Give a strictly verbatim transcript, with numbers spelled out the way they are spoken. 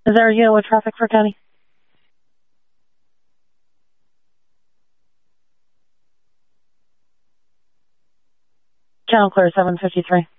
Is there yellow traffic for county? Channel clear seven fifty-three.